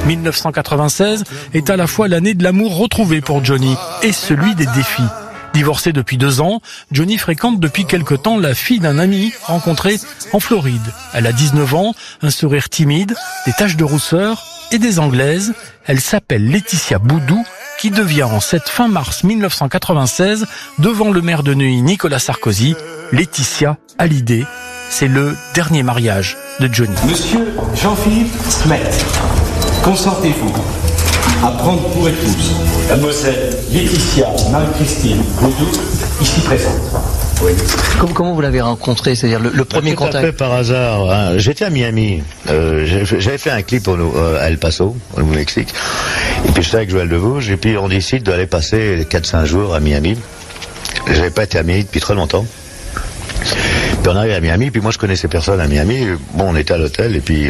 1996 est à la fois l'année de l'amour retrouvé pour Johnny et celui des défis. Divorcé depuis 2 ans, Johnny fréquente depuis quelque temps la fille d'un ami rencontré en Floride. Elle a 19 ans, un sourire timide, des taches de rousseur et des anglaises. Elle s'appelle Laetitia Boudou, qui devient en cette fin mars 1996, devant le maire de Neuilly Nicolas Sarkozy, Laetitia Hallyday. C'est le dernier mariage de Johnny. Monsieur Jean-Philippe Smet, consentez-vous à prendre pour épouse mademoiselle Laetitia Marie-Christine Boudou, ici présente? Oui. Comment vous l'avez rencontré, c'est-à-dire le premier contact? Tout à fait par hasard. Hein. J'étais à Miami. J'avais fait un clip à El Paso, au Mexique. Et puis j'étais avec Joël Devouge. Et puis on décide d'aller passer 4-5 jours à Miami. J'avais pas été à Miami depuis très longtemps. Puis on arrive à Miami. Puis moi je connaissais personne à Miami. Bon, on était à l'hôtel. Et puis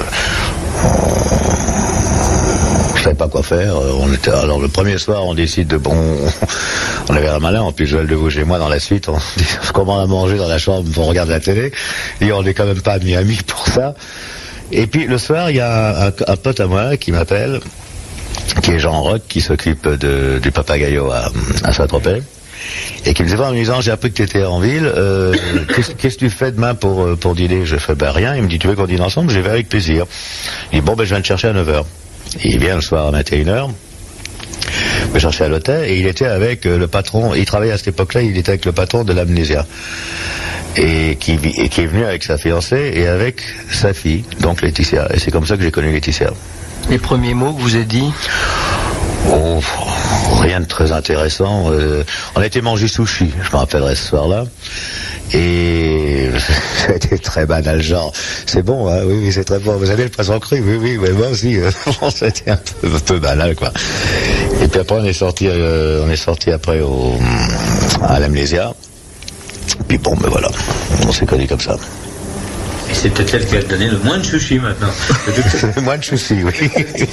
je savais pas quoi faire. Alors le premier soir, on décide de on avait un malin, puis Joël Devouge et moi dans la suite, on commande à manger dans la chambre, on regarde la télé, et on n'est quand même pas à Miami pour ça. Et puis le soir, il y a un pote à moi qui m'appelle, qui est Jean Roch, qui s'occupe du Papagayo à Saint-Tropez, et qui me disait en me disant, j'ai appris que tu étais en ville, qu'est-ce que tu fais demain pour dîner? Je fais rien. Il me dit, tu veux qu'on dîne ensemble? Je vais avec plaisir. Il dit, bon, je viens te chercher à 9h. Il vient le soir à 21h, me chercher à l'hôtel, et il était avec le patron, il travaillait à cette époque-là, il était avec le patron de l'Amnésia, et qui est venu avec sa fiancée et avec sa fille, donc Laetitia, et c'est comme ça que j'ai connu Laetitia. Les premiers mots que vous avez dit? Oh, rien de très intéressant. On a été manger sushi, je me rappellerai ce soir-là. Et ça a été très banal, genre, c'est bon, hein, oui, c'est très bon. Vous avez le poisson cru, oui, mais moi aussi, c'était un peu banal, quoi. Et puis après, on est sorti après à l'Amnésia. Puis bon, ben voilà, on s'est connus comme ça. Et c'est peut-être elle qui a donné le moins de sushi maintenant. Le moins de sushi, oui.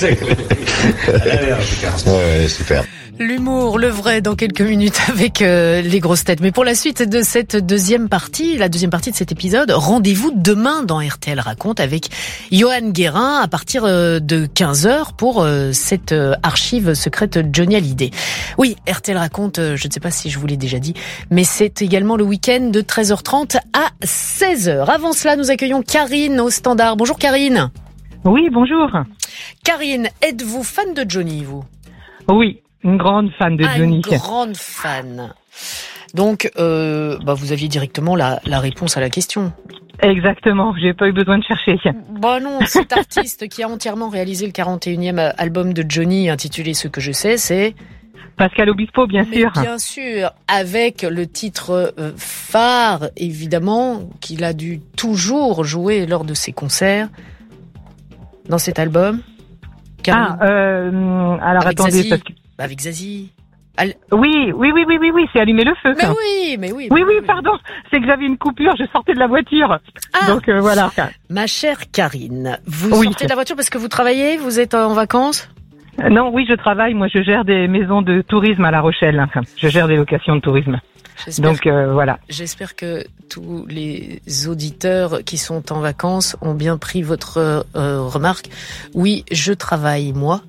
Ouais, super. L'humour, le vrai, dans quelques minutes avec les grosses têtes. Mais pour la suite de cette deuxième partie de cet épisode, rendez-vous demain dans RTL Raconte avec Johan Guérin à partir de 15h pour cette archive secrète Johnny Hallyday. Oui, RTL Raconte, je ne sais pas si je vous l'ai déjà dit, mais c'est également le week-end de 13h30 à 16h. Avant cela, nous accueillons Karine au standard. Bonjour Karine. Oui, bonjour. Karine, êtes-vous fan de Johnny, vous? Oui. Une grande fan de Johnny. Une grande fan. Donc, vous aviez directement la réponse à la question. Exactement, j'ai pas eu besoin de chercher. Bah non, cet artiste qui a entièrement réalisé le 41e album de Johnny intitulé Ce que je sais, c'est... Pascal Obispo, bien sûr. Bien sûr, avec le titre phare, évidemment, qu'il a dû toujours jouer lors de ses concerts dans cet album. Alors avec attendez, Zazie. parce que... Avec Zazie. Oui, c'est Allumer le feu. Mais oui, pardon, c'est que j'avais une coupure, je sortais de la voiture. Donc voilà. Ma chère Karine, vous sortez de la voiture parce que vous travaillez, vous êtes en vacances? Non, oui, je travaille, moi je gère des maisons de tourisme à La Rochelle. Je gère des locations de tourisme. Donc voilà. J'espère que tous les auditeurs qui sont en vacances ont bien pris votre remarque. Oui, je travaille, moi.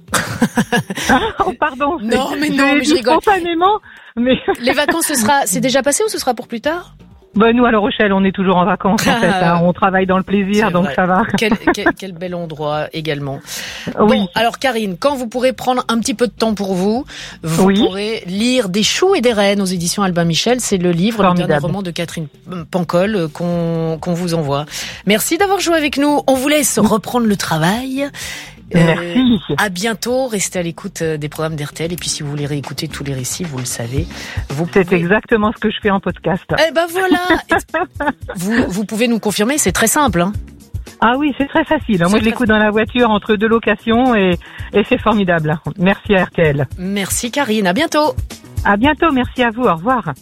Oh, pardon. Non, mais je rigole. Spontanément, mais... Les vacances, c'est déjà passé ou ce sera pour plus tard? Nous, à La Rochelle, on est toujours en vacances, en fait. On travaille dans le plaisir, donc ça va. Quel bel endroit, également. Oui. Bon, alors, Karine, quand vous pourrez prendre un petit peu de temps pour vous pourrez lire Des choux et des reines aux éditions Albin Michel. C'est le livre, le dernier roman de Catherine Pancol qu'on vous envoie. Merci d'avoir joué avec nous. On vous laisse reprendre le travail. Merci. À bientôt. Restez à l'écoute des programmes d'RTL. Et puis, si vous voulez réécouter tous les récits, vous le savez. C'est exactement ce que je fais en podcast. Eh ben voilà. vous pouvez nous confirmer, c'est très simple, hein. Ah oui, c'est très facile. Moi, je l'écoute dans la voiture entre 2 locations et c'est formidable. Merci à RTL. Merci Karine. À bientôt. À bientôt. Merci à vous. Au revoir.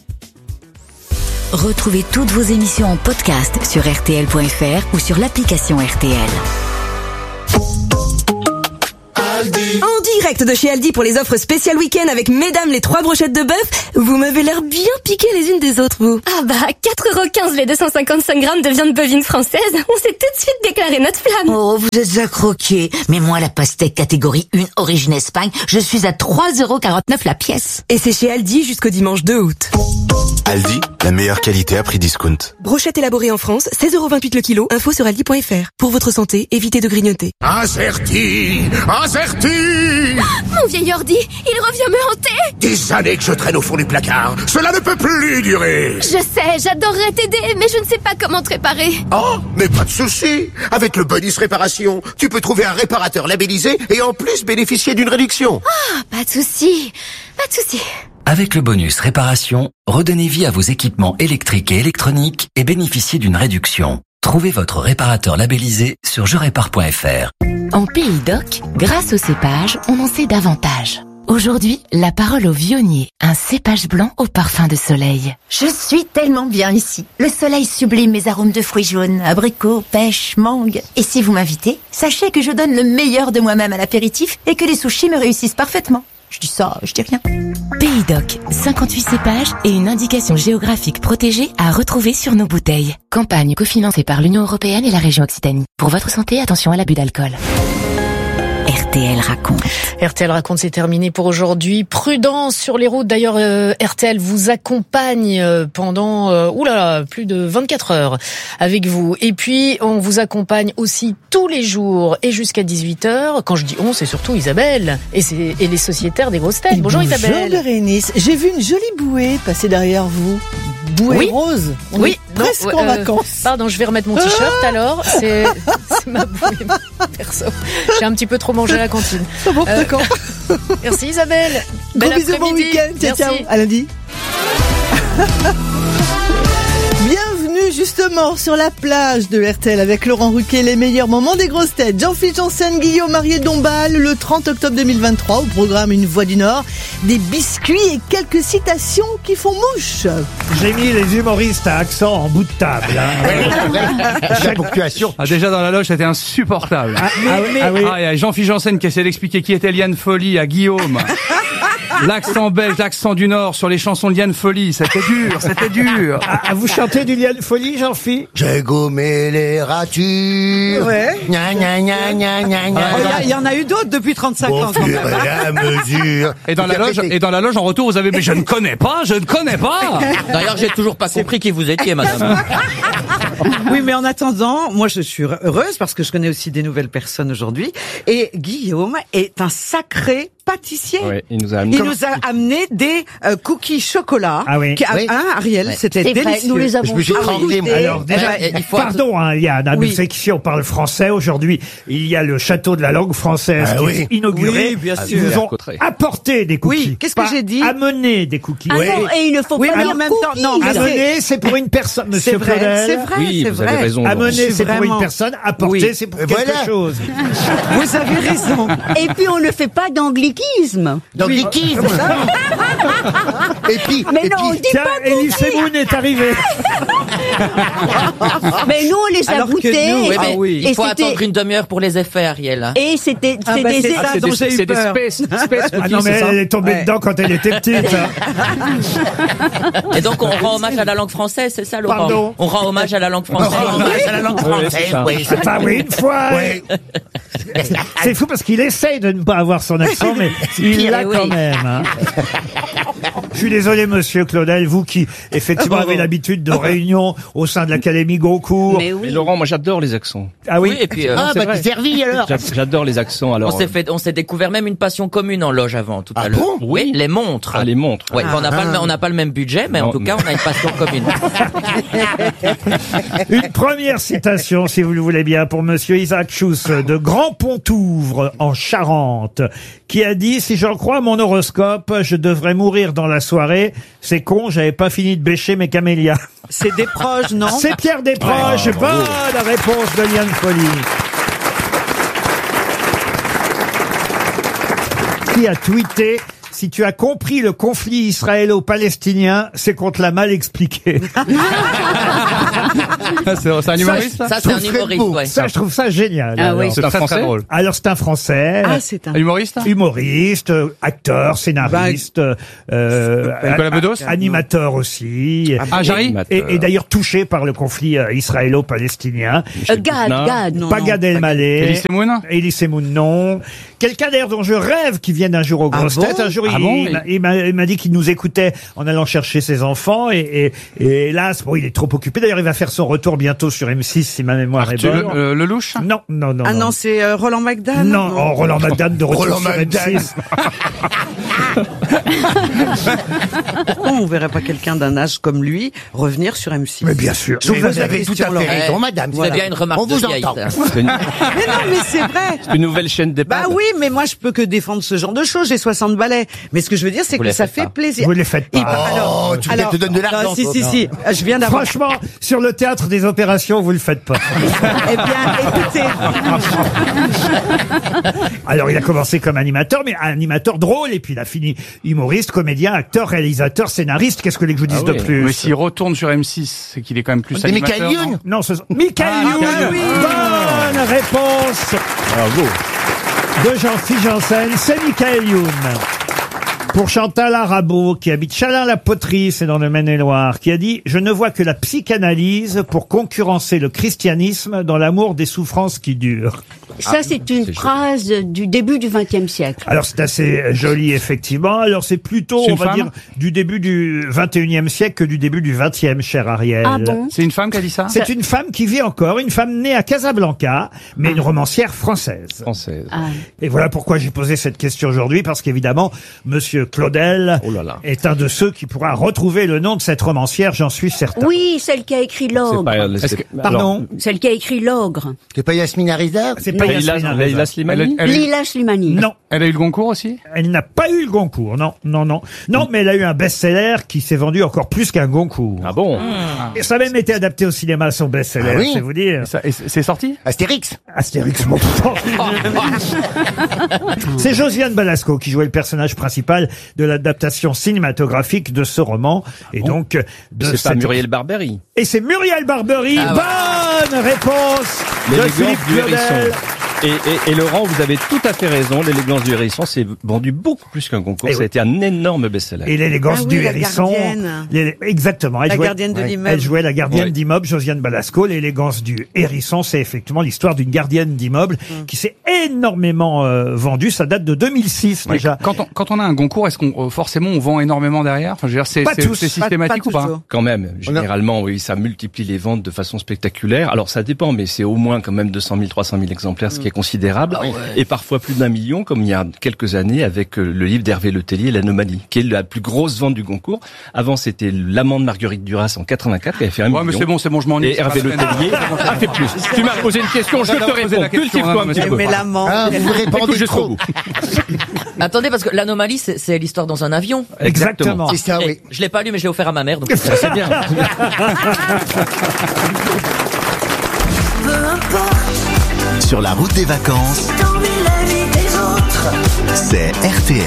Retrouvez toutes vos émissions en podcast sur rtl.fr ou sur l'application RTL. En direct direct de chez Aldi pour les offres spéciales week-end avec mesdames les 3 brochettes de bœuf. Vous m'avez l'air bien piquées les unes des autres, vous. Ah bah, 4,15€ les 255 grammes de viande bovine française. On s'est tout de suite déclaré notre flamme. Oh, vous êtes accroqués. Mais moi, la pastèque catégorie 1 origine Espagne, je suis à 3,49€ la pièce. Et c'est chez Aldi jusqu'au dimanche 2 août. Aldi, la meilleure qualité à prix discount. Brochette élaborée en France, 16,28€ le kilo. Info sur aldi.fr. Pour votre santé, évitez de grignoter. Acerti. Mon vieil ordi, il revient me hanter. Des années que je traîne au fond du placard. Cela ne peut plus durer. Je sais, j'adorerais t'aider, mais je ne sais pas comment te réparer. Oh, mais pas de souci. Avec le bonus réparation, tu peux trouver un réparateur labellisé et en plus bénéficier d'une réduction. Ah, pas de souci. Avec le bonus réparation, redonnez vie à vos équipements électriques et électroniques et bénéficiez d'une réduction. Trouvez votre réparateur labellisé sur jerépare.fr. En Pays d'Oc, grâce au cépage, on en sait davantage. Aujourd'hui, la parole au vionnier, un cépage blanc au parfum de soleil. Je suis tellement bien ici. Le soleil sublime mes arômes de fruits jaunes, abricots, pêche, mangue. Et si vous m'invitez, sachez que je donne le meilleur de moi-même à l'apéritif et que les sushis me réussissent parfaitement. Je dis ça, je dis rien. Pays d'Oc, 58 cépages et une indication géographique protégée à retrouver sur nos bouteilles. Campagne cofinancée par l'Union européenne et la région Occitanie. Pour votre santé, attention à l'abus d'alcool. RTL raconte. RTL raconte, c'est terminé pour aujourd'hui. Prudence sur les routes. D'ailleurs, RTL vous accompagne pendant plus de 24 heures avec vous. Et puis, on vous accompagne aussi tous les jours et jusqu'à 18h. Quand je dis on, c'est surtout Isabelle et les sociétaires des grosses têtes. Bonjour Isabelle. Bonjour Bérénice. J'ai vu une jolie bouée passer derrière vous. Bouée rose. On est presque en vacances. Pardon, je vais remettre mon t-shirt alors. C'est ma bouée perso. J'ai un petit peu trop mangé à la cantine. Bon, d'accord. Merci Isabelle. Gros bisous, bon week-end. Ciao. À lundi. Bienvenue justement sur la plage de RTL avec Laurent Ruquier, les meilleurs moments des grosses têtes. Jean-Philippe Janssen, Guillaume Marié Dombal, le 30 octobre 2023, au programme Une Voix du Nord, des biscuits et quelques citations qui font mouche. J'ai mis les humoristes à accent en bout de table. La ponctuation. Déjà dans la loge, c'était insupportable. Oui. Il y a Jean-Philippe Janssen qui essaie d'expliquer qui était Liane Folly à Guillaume. L'accent belge, l'accent du Nord sur les chansons de Liane Folly, c'était dur. Vous chantez du Liane Folly, Jean-Philippe? J'ai gommé les ratures. Ouais. Gna, gna, gna, gna, gna, gna. Il y en a eu d'autres depuis 35 ans. Au fur et à mesure. Et dans la loge, en retour, vous avez, mais je ne connais pas. D'ailleurs, j'ai toujours pas compris qui vous étiez, madame. Oui, mais en attendant, moi je suis heureuse parce que je connais aussi des nouvelles personnes aujourd'hui. Et Guillaume est un sacré pâtissier. Oui, il nous a amené des cookies chocolat. Ah oui. Ariel, c'était délicieux. Vrai, nous les avons Je me suis trempé, moi. Alors déjà, pardon, Yann, nous c'est qui on parle français aujourd'hui. Il y a le château de la langue française qui est inauguré. Oui, bien sûr. Ils nous ont apporté des cookies. Oui, qu'est-ce que j'ai dit? Amener des cookies. Non, et il ne faut pas dire en même temps, non, amener, c'est pour une personne, Monsieur Claudel. C'est vrai, oui, c'est vous vrai. avez raison. Amener, c'est pour une personne. Apporter, c'est pour quelque chose. Vous avez raison. Et puis on ne fait pas d'anglicisme. D'anglicisme. Et puis, on dit tiens, pas Elie Semoun est arrivé. Mais nous, on les a goûtés. Il faut attendre une demi-heure pour les effets, Ariel. Et c'était c'est ça dont j'ai eu peur. Des space Ah non, mais elle est tombée dedans quand elle était petite. Et donc, on rend hommage à la langue française, c'est ça, Laurent? Pardon? On rend hommage à la langue française. Oui, une fois. Oui. C'est fou parce qu'il essaye de ne pas avoir son accent, mais il l'a quand même. Hein. Je suis désolé, Monsieur Claudel, vous qui effectivement avez l'habitude de réunions au sein de l'Académie Goncourt. Mais Laurent, moi j'adore les accents. Ah oui. Et puis, t'es servi alors. J'adore les accents. Alors. On s'est découvert même une passion commune en loge avant tout à l'heure. Bon? Oui, les montres. Les montres. Ouais, on n'a pas le même budget, mais en tout cas, on a une passion commune. Une première citation, si vous le voulez bien, pour Monsieur Isaac Schuss de Grand Pontouvre en Charente, qui a dit: si j'en crois mon horoscope, je devrais mourir dans la soirée. C'est con, j'avais pas fini de bêcher mes camélias. C'est Desproges, non? C'est Pierre Desproges. Bonne réponse de Liane Folly. Qui a tweeté: Si tu as compris le conflit israélo-palestinien, c'est qu'on te l'a mal expliqué. C'est un humoriste, ça, c'est un humoriste, ouais. Ça, je trouve ça génial. Ah oui. C'est un Français. Drôle. Alors, c'est un Français. Ah, c'est un humoriste. Humoriste, acteur, scénariste, Nicolas Bedos, animateur aussi. Jarry. Et d'ailleurs touché par le conflit israélo-palestinien. Gad, non. Pas Gad Elmaleh. Elie Semoun. Elie Semoun, non. Quelqu'un d'ailleurs dont je rêve qui vienne un jour aux grosses têtes. Un jour, il m'a dit qu'il nous écoutait en allant chercher ses enfants et hélas, bon, il est trop occupé. D'ailleurs, il va faire son retour bientôt sur M6 si ma mémoire est bonne. Lelouch. Non. Ah non, c'est Roland McDan. Non, Roland McDan de retour sur M6. Pourquoi on verrait pas quelqu'un d'un âge comme lui revenir sur M6? Mais bien sûr. Vous avez tout à fait raison, madame. Voilà. C'est bien une remarque. On vous entend. Mais non, mais c'est vrai. C'est une nouvelle chaîne d'EHPAD. Bah oui, mais moi je peux que défendre ce genre de choses. J'ai 60 balais. Mais ce que je veux dire, c'est que ça fait plaisir. Vous les faites pas. Tu te donnes de l'argent. Si. Je viens d'avoir. Franchement, sur le théâtre des opérations, vous le faites pas. Eh bien, écoutez. Alors, il a commencé comme animateur, mais animateur drôle, et puis il a fini humoriste, comédien, acteur, réalisateur, scénariste. Qu'est-ce que je vous dise de plus? Mais s'il retourne sur M6, c'est qu'il est quand même plus animateur. Michael Youn. Non, Michael Youn. oui. Bonne réponse. Bravo. De Jean-Philippe Janssen, c'est Michael Youn. Pour Chantal Arabeau, qui habite Chalin-la-Poterie, c'est dans le Maine-et-Loire, qui a dit « Je ne vois que la psychanalyse pour concurrencer le christianisme dans l'amour des souffrances qui durent. » Ça, c'est une phrase du début du XXe siècle. Alors, c'est assez joli, effectivement. Alors, c'est plutôt, on va dire, du début du XXIe siècle que du début du XXe, cher Ariel. Ah bon? C'est une femme qui a dit ça? C'est une femme qui vit encore, une femme née à Casablanca, mais une romancière française. Ah. Et voilà pourquoi j'ai posé cette question aujourd'hui, parce qu'évidemment, Monsieur Claudel est un de ceux qui pourra retrouver le nom de cette romancière, j'en suis certain. Oui, celle qui a écrit L'Ogre. Pardon? Celle qui a écrit L'Ogre. C'est pas Yasmine Ariza? C'est pas Yasmine Leïla Slimani. Lila Slimani. Non. Elle a eu le Goncourt aussi? Elle n'a pas eu le Goncourt, non, mais elle a eu un best-seller qui s'est vendu encore plus qu'un Goncourt. Ah bon? Et ça a même été adapté au cinéma, son best-seller, oui. c'est vous dire. Et c'est sorti? Astérix, mon temps. C'est Josiane Balasco qui jouait le personnage principal de l'adaptation cinématographique de ce roman. Et donc, c'est pas Muriel Barbery. Et c'est Muriel Barbery. Bonne réponse de Philippe Claudel. Et Laurent, vous avez tout à fait raison. L'élégance du hérisson s'est vendu beaucoup plus qu'un concours. Ça a été un énorme best-seller. Et l'élégance du hérisson. Exactement. La gardienne de l'immeuble. Elle jouait la gardienne d'immeuble, Josiane Balasco. L'élégance du hérisson, c'est effectivement l'histoire d'une gardienne d'immeuble qui s'est énormément vendue. Ça date de 2006 déjà. Quand on a un concours, est-ce qu'on forcément on vend énormément derrière? Enfin, je veux dire, c'est systématique ou pas? Quand même. Généralement, oui, ça multiplie les ventes de façon spectaculaire. Alors ça dépend, mais c'est au moins quand même 200 000, 300 000 exemplaires, ce qui est considérable. Ah ouais. Et parfois plus d'1 million, comme il y a quelques années avec le livre d'Hervé Letellier, L'Anomalie, qui est la plus grosse vente du concours. Avant, c'était L'Amant de Marguerite Duras en 84, qui avait fait 1 million. Mais c'est bon, je m'ennuie. Et Hervé Letellier a fait plus. Tu m'as posé une question, je te réponds. Cultive-toi un petit peu. Mais l'amant. vous répondez trop. Attendez, parce que L'Anomalie, c'est l'histoire dans un avion. Exactement. C'est ça, oui. Je l'ai pas lu, mais je l'ai offert à ma mère, donc c'est bien. Sur la route des vacances, c'est RTL.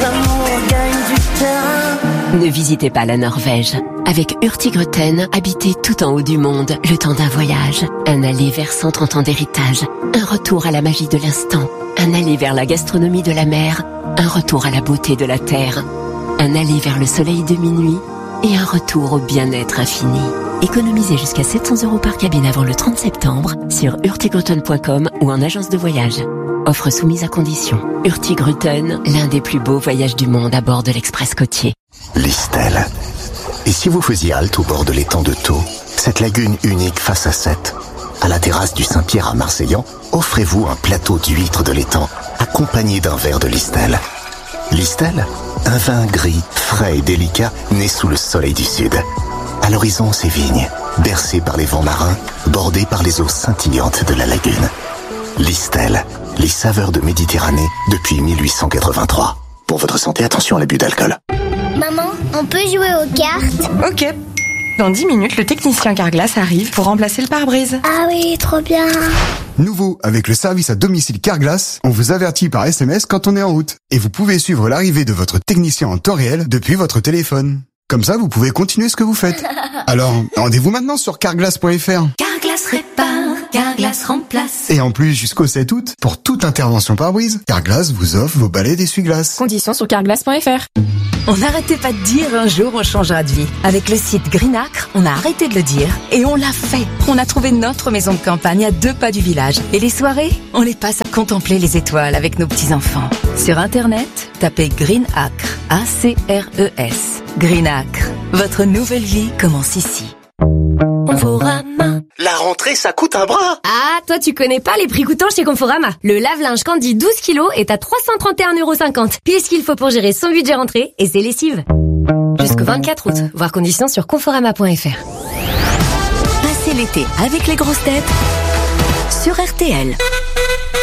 Ne visitez pas la Norvège. Avec Hurtigruten, habitez tout en haut du monde, le temps d'un voyage. Un aller vers 130 ans d'héritage. Un retour à la magie de l'instant. Un aller vers la gastronomie de la mer. Un retour à la beauté de la terre. Un aller vers le soleil de minuit. Et un retour au bien-être infini. Économisez jusqu'à 700 € par cabine avant le 30 septembre sur hurtigruten.com ou en agence de voyage. Offre soumise à condition. Hurtigruten, l'un des plus beaux voyages du monde à bord de l'Express côtier. Listel. Et si vous faisiez halte au bord de l'étang de Thau, cette lagune unique face à Sète, à la terrasse du Saint-Pierre à Marseillan, offrez-vous un plateau d'huîtres de l'étang, accompagné d'un verre de Listel. Listel, un vin gris, frais et délicat, né sous le soleil du sud. À l'horizon, ces vignes, bercées par les vents marins, bordées par les eaux scintillantes de la lagune. Listel, les saveurs de Méditerranée depuis 1883. Pour votre santé, attention à l'abus d'alcool. Maman, on peut jouer aux cartes? Ok. Dans 10 minutes, le technicien Carglass arrive pour remplacer le pare-brise. Ah oui, trop bien. Nouveau, avec le service à domicile Carglass, on vous avertit par SMS quand on est en route. Et vous pouvez suivre l'arrivée de votre technicien en temps réel depuis votre téléphone. Comme ça, vous pouvez continuer ce que vous faites. Alors, rendez-vous maintenant sur carglass.fr. Carglass répare, Carglass remplace. Et en plus, jusqu'au 7 août, pour toute intervention pare-brise, Carglass vous offre vos balais d'essuie-glace. Conditions sur carglass.fr. On n'arrêtait pas de dire un jour on changera de vie. Avec le site Greenacre, on a arrêté de le dire et on l'a fait. On a trouvé notre maison de campagne à 2 pas du village. Et les soirées, on les passe à contempler les étoiles avec nos petits-enfants. Sur Internet, tapez Greenacre, A-C-R-E-S. Greenacre, votre nouvelle vie commence ici. Conforama. La rentrée, ça coûte un bras. Ah, toi tu connais pas les prix coûtants chez Conforama. Le lave-linge Candy 12 kilos est à 331,50 €. Pile ce qu'il faut pour gérer son budget rentrée et ses lessives. Jusqu'au 24 août. Voir conditions sur conforama.fr. Passez l'été avec les grosses têtes sur RTL.